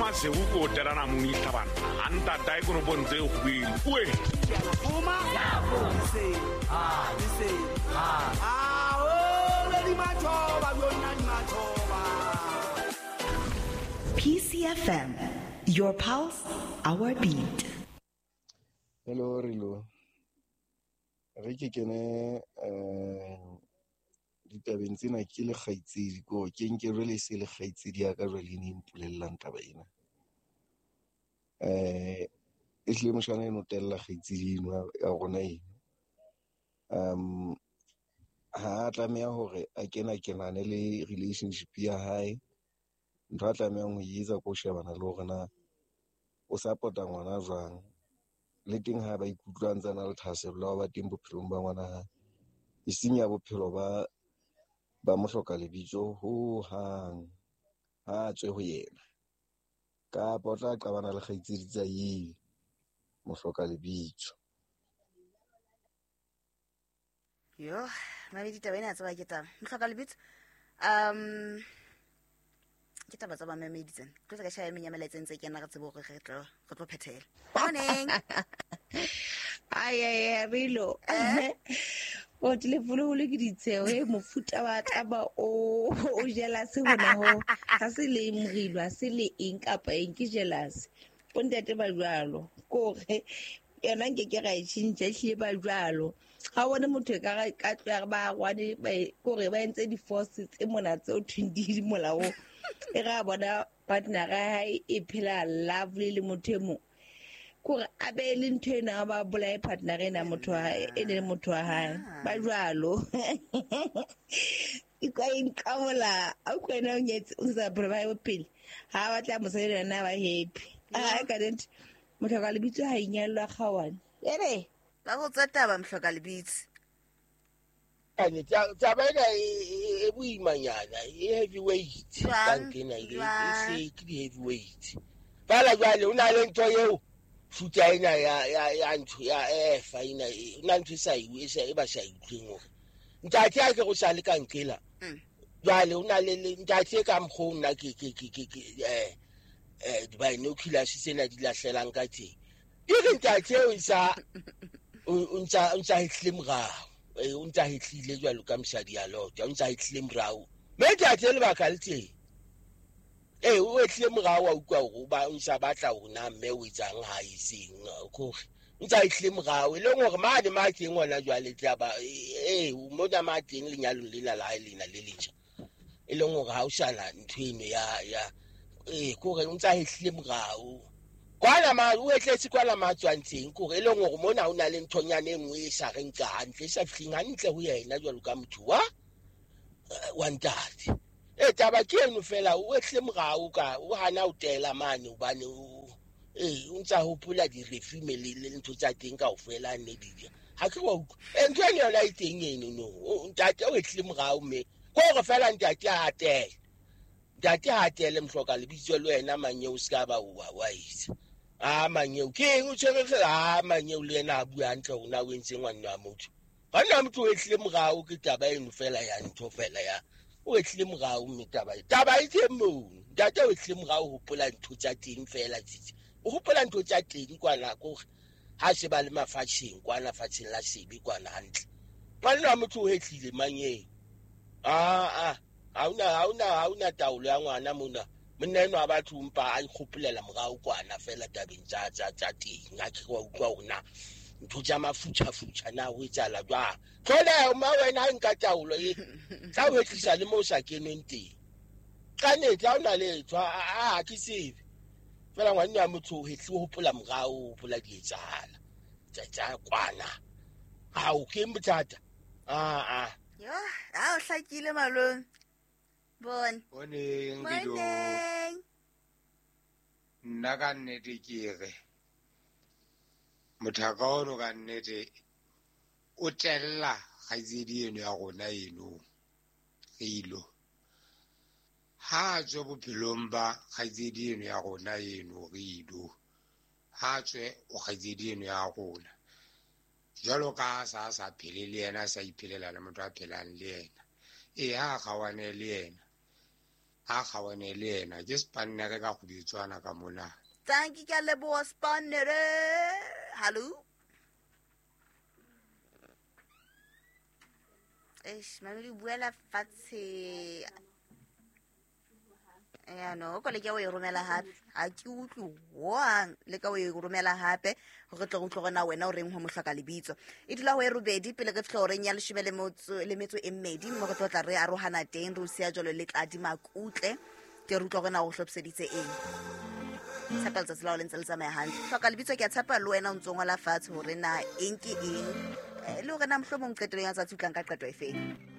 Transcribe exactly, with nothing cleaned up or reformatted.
maseuko terana munita bana anta dai kono bonze khwili we uma se ah se ah oh le di machoba yona di machoba. P C F M, your pulse, our beat. Hello Rilo, re ke kene eh ditabeng tsena ke le kgaitsedi ko ke nke re le se le kgaitsedi ya ka re le ne impulellang taba ena eh e hle moshana eno tella kgaitsedi eno ya rona eno um ha tlameha hore a kena kenane le relationship ya hae ntho a tlameha ho etsa ko shebana le hore na o support ngwana jwang le teng ha ba ikutlwa ntsana le thasello ba teng bophelong ba ngwana ha e senya bophelo ba ba mo hloka lebitso ho hang ha tswe ho yena ka potla qabana le kgaitsedi tsa yi mo hloka lebitso yo mabedi taba ena tsa ba ke taba mo hloka lebitso um ke taba tsa ba memeditseng tlo ka shaya menyamela tsentse ke nna ga tsebo gore re tlo go tlo phethela morning ay ay Rilo o telefone o le ke ditseo e mofuta wa taba o o jealous hona ho ha se le mogilwa se le eng kapa eng ke jealous o ntate ba jwalo kore yena nke ke ga e tshintse hle ba jwalo ha wona motho ka ka tla ba gwane ba kore ba entse di forces e mona tse o thindile molao e ga bona partner ga hai e phela lovely le motho mo kore a be le ntho ena ba bolai partner ena motho ha e ne motho wa hae ba jwalo e kwa inkamola a kwena o nyetse o sa phela ba pele ha ba tla mo sele na ba happy a ka dent motho ka lebitso ha inyalwa khawane ere ba go tsata ba mhloka lebitso ane tsa tsa ba ena e buimanyana e heavyweight bankena e se ke di heavyweight bala jwale una le ntho yeo futa ina ya ya ya ntho ya e fa ina una ntho sa iwe sa e ba sa itleng ntate a ke go sa le ka nkela jwale una le ntate ka mkgo nna ke ke ke eh eh di ba inoculars sena di lahlelang ka teng e re ntate o isa o ntsa ntsa hitle morao e o ntsa hitlile jwalo ka mshadi ya lota o ntsa hitle morao me ntate le ba ka le teng eh o etle morao wa ukwa go ba o sa batla go na mme o itsang ha iseng gore ntsa hitle morao le ngore mane ma teng ngwana jwale tla ba eh o mona ma teng lenyalo le la la lena le letja e le ngore ha o sana nthweno ya ya eh gore ntsa hitle morao kwana ma o etletse kwana ma tswantseng gore le ngore mona o na le nthonyane engwe e sa reng ka hantle sa fihling hantle ho yena jwalo ka motho wa wa ntate e taba ke eno fela o etle morao ka o hana o tela mane o bane o eh o ntsa hopola di refume le ntho tsa teng ka o fela ne di ha ke wa e ntho eno la iteng eno no ntate o etle morao me go re fela ntate a tela ntate ha tela mhloka lebitso le wena manyeo ska ba wa wa isa a manyeo ke eng o tshwere fela a manyeo le ena a bua hantle ona o entse ngwana wa motho bana motho o etle morao ke taba eno fela ya ntho fela ya o etle morao mme taba taba e teng mo ntate o etle morao ho pola ntho tsa teng fela tsitsi o hopola ntho tsa teng kwana go ha se ba le mafatsheng kwana fatsheng la sebe kwana hantle bana wa motho o etlile manyeo a a hauna hauna hauna taulo ya ngwana mona monna eno a batho mpa a ikgopolela morao kwana fela tabeng tsa tsa tsa teng a ke wa utlwa hona ntho tsa mafutsha futsha na ho etsala jwa tlole ma wena nka taulo e tla o etlisa le mo sa keneng teng ka ne tla ona le tswa a ke sebe fela ngwana ya motho o hetli ho pola morao ho pola di etsala tsa tsa kwana ha o ke mbothata a a yo a o hlakile malong bon boneng dilo nna ka nnete ke re mothaka ono ka nnete o tella kgaitsedi eno ya gona eno ilo ha tswe bophelong ba kgaitsedi eno ya gona eno ilo ha tswe o kgaitsedi eno ya gona jalo ka sa sa phele le yena sa iphelela le motho a phelang le yena e ha kgawane le yena a kgawane le yena ke Spannere ka go Betswana ka mona. Thank you, Leboa Spannere. Hello. Eish, mamedi buela fatshe. Ya no, ko le ke o e romela hape. Ha ke utlwe wang le ka o e romela hape go tlo go tlogona wena o reng ho mohloka lebitso. E dula ho e robedi pele ke fihla o reng ya leshome le motso le metso e mmedi mo go tlotla re arohana teng re o sia jolo le tladi makutle ke re utlwa gona go hlopseditse eng. Tshepa tsa tsela o lentse le tsamaya hantle. Hloka lebitso ke a tshepa le wena o ntse ngola fatshe hore na eng ke eng. Le hore na mohlomong qetelong ya tsa tsutlang ka qeto e feng.